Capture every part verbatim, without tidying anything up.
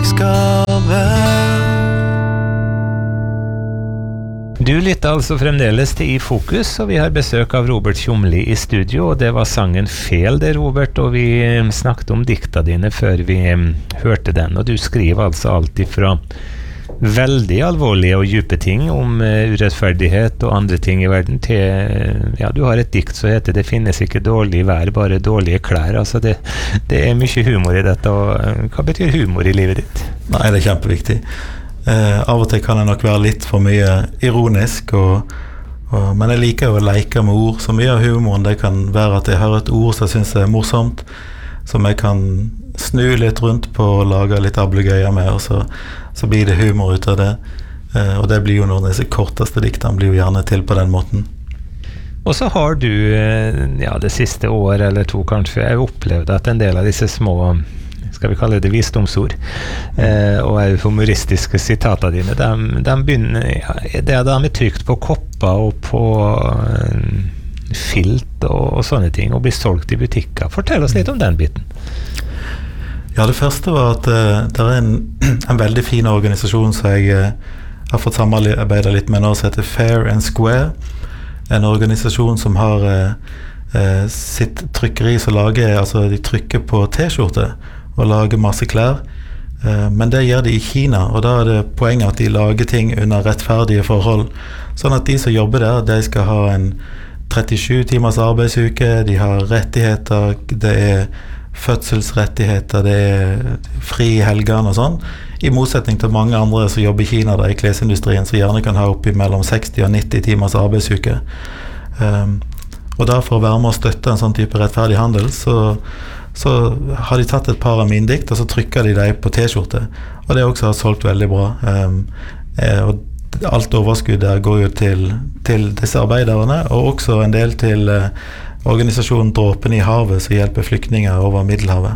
kjærleiksgave. Du lytter altså fremdeles til I Fokus, og vi har besøk av Robert Tjomli I studio, og det var sangen Fel det, Robert, og vi snakket om dikta dine før vi hørte den, og du skriver altså alltid fra veldig alvorlige og dype ting om urettferdighet og andre ting I verden til, ja, du har et dikt som heter Det finnes ikke dårlig vær, bare dårlige klær, altså det, det er mye humor I dette, og hva betyr humor I livet ditt? Nei, det er kjempeviktig. Eh, av og til kan det nok være litt for mye ironisk, og, og, men jeg liker jo å leke med ord. Så mye av humoren det kan være at jeg har et ord som jeg synes er morsomt, som jeg kan snu litt rundt på og lage litt ablegøyer med, og så, så blir det humor ut av det. Eh, og det blir jo noen av disse korteste diktene blir jo gjerne til på den måten. Og så har du, ja, det siste år eller to kanskje, jeg opplevd at en del av disse små, skal vi kalle det visdomsord, eh, og er humoristiske sitater dine, de, de begynner, ja, det er de er trykt på kopper og på eh, filt og, og sånne ting, og blir solgt I butikker. Fortell oss litt om den biten. Ja, det første var at uh, det er en, en veldig fin organisasjon som jeg uh, har fått samarbeidet litt med nå, som heter Fair and Square, en organisasjon som har uh, uh, sitt trykkeri som lager, altså de trykker på t-skjorte og lager masse klær, uh, men det gjør de I Kina, og da er det poenget at de lager ting under rettferdige forhold, sånn at de som jobber der, de skal ha en trettisju timers arbeidsuke, de har rettigheter, det er fødselsrettigheter, det er fri I helgene og sånn, I motsetning til mange andre som jobber I Kina der, I klesindustrien, som gjerne kan ha oppi mellom seksti og nitti timers arbeidsuke. Um, og da for å være med å støtte en sånn type rettferdig handel, så, så har de tatt et par av mine dikt, og så trykker de dem på t-skjorte, og det også har solgt veldig bra. Um, og alt overskudd der går jo til, til disse arbeiderne, og også en del til uh, organisasjonen Dråpen I havet som hjelper flyktninger over Middelhavet.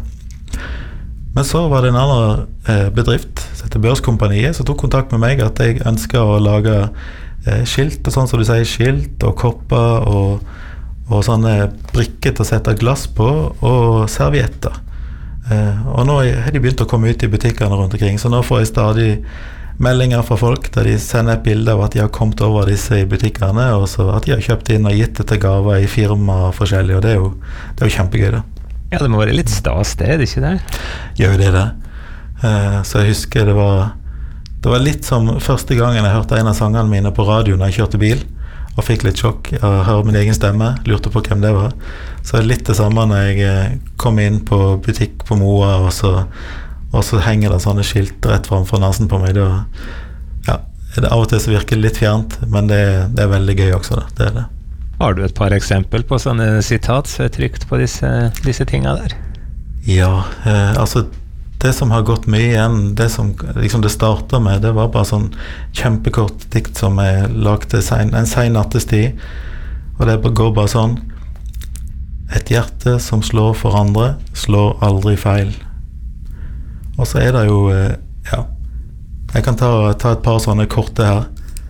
Men så var det en annen eh, bedrift som heter Børskompaniet som tok kontakt med meg at jeg ønsker å lage eh, skilt og sånn som du sier, skilt og kopper og, og sånne brikker til å sette glass på og servietter. Eh, og nå har de begynt å komme ut I butikkene rundt omkring, så nå får jeg stadig meldinger fra folk der de sender et bilde av at de har kommet over disse I butikkene, og så at de har kjøpt inn og gitt det til gaver I firma forskjellig, og det er jo, det er jo kjempegøy da. Ja, det må være litt stas det, er det ikke det? Jo, det er det. Uh, så jeg husker det var, det var litt som første gangen jeg hørte en av sangene mine på radio når jeg kjørte bil, og fikk litt sjokk av å høre min egen stemme, lurte på hvem det var. Så litt det samme når jeg kom inn på butikk på Moa, og så og så henger det sånne skilt rett framfor nasen på meg. Da, ja, det av og til så virker det litt fjernt, men det, det er veldig gøy også. Da. Det er det. Har du et par eksempel på sånne sitat som er trykt på disse, disse tingene der? Ja, eh, altså det som har gått mye igjen, det som liksom det startet med, det var bare sånn kjempekort dikt som jeg lagde sen, en sen nattestid, og det går bare sånn: Et hjerte som slår for andre, slår aldri feil. Og så er det jo, ja, jeg kan ta, ta et par sånne korte her.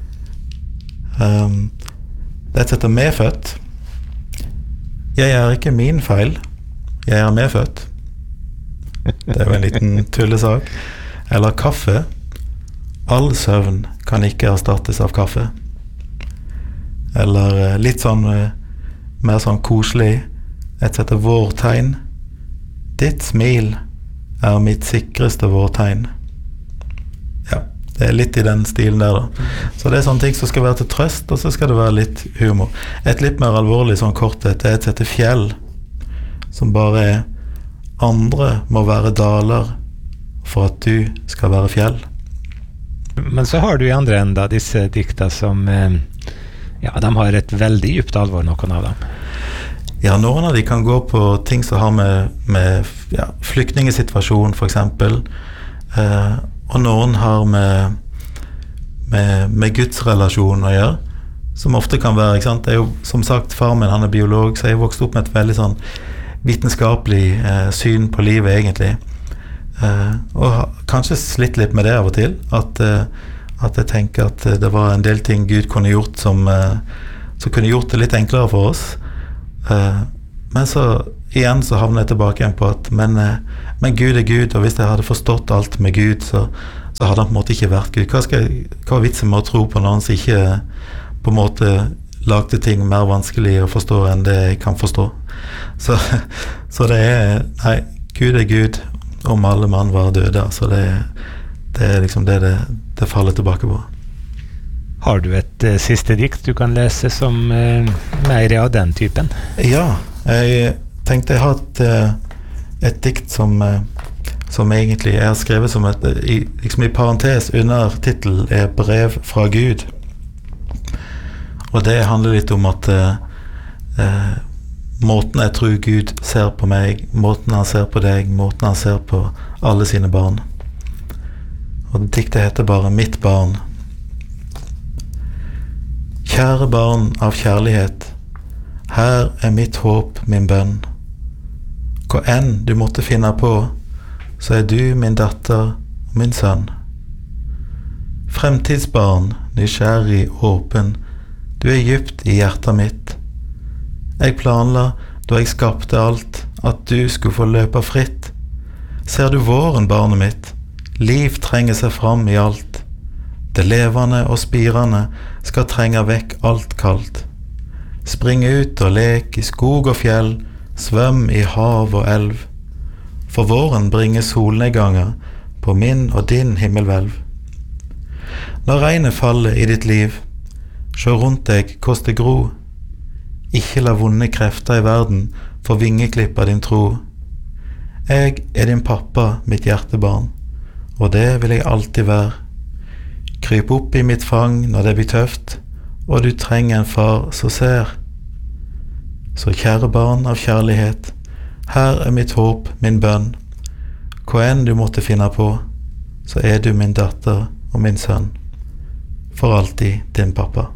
Um, det heter medfødt. Jeg er ikke min feil, jeg er medfødt. Det er jo en liten tullesak. Eller kaffe. All søvn kan ikke erstattes av kaffe. Eller litt sånn, mer sånn koselig. Et heter vårtegn. Ditt smil er mitt sikreste vårtegn. Ja, det er litt I den stilen der da. Så det er sånne ting som skal være til trøst, og så skal det være litt humor. Et litt mer alvorlig sånn korthet, det er et heter fjell, som bare er: Andre må være daler for at du skal være fjell. Men så har du I andre enda disse dikta som, ja, de har et veldig dypt alvor, noen av dem. Ja, noen av de kan gå på ting som har med, med ja, flyktningesituasjon for eksempel, eh, og noen har med, med, med Guds relasjon å gjøre, som ofte kan være, ikke sant? Det er jo, som sagt, far min, han er biolog, så jeg vokste opp med et veldig sånn vitenskapelig eh, syn på livet egentlig, eh, og kanskje slitt litt med det av og til, at, eh, at jeg tenker at det var en del ting Gud kunne gjort som, eh, som kunne gjort det litt enklere for oss. Uh, men så igjen så havner jeg tilbake igjen på at men, men Gud er Gud, og hvis jeg hadde forstått alt med Gud, så, så hadde han på en måte ikke vært Gud. Hva, skal jeg, hva er vitsen med å tro på når han ikke på en måte lagde ting mer vanskelig å forstå enn det jeg kan forstå? Så, så det er, nei, Gud er Gud, om alle mann var døde, så det, det er liksom det, det det faller tilbake på. Har du et uh, siste dikt du kan lese som uh, mer av den typen? Ja, jeg tenkte jeg har et, et dikt som, som egentlig er skrevet som et, i, liksom i parentes under titel er brev fra Gud. Og det handler litt om at eh, måten jeg tror Gud ser på meg, måten han ser på deg, måten han ser på alle sine barn. Og diktet heter bare Mitt barn. Kjære barn av kjærlighet, her er mitt håp, min bønn. Hva enn du måtte finne på, så er du min datter og min sønn. Fremtidsbarn, nysgjerrig, åpen, du er dypt i hjertet mitt. Jeg planla, da jeg skapte alt, at du skulle få løpe fritt. Ser du våren, barnet mitt? Liv trenger seg fram i alt. Det levende og spirende skal trenge vekk alt kaldt. Spring ut og lek i skog og fjell, svøm i hav og elv. For våren bringer solnedganger på min og din himmelhvelv. Når regnet faller i ditt liv, se rundt deg hvordan det gro. Ikke la vonde krefter i verden få vingeklipp av din tro. Jeg er din pappa, mitt hjertebarn, og det vil jeg alltid være. Kryp opp i mitt fang når det blir tøft, og du trenger en far som ser. Så kjære barn av kjærlighet, her er mitt håp, min bønn. Hva enn du måtte finne på, så er du min datter og min sønn. For alltid din pappa.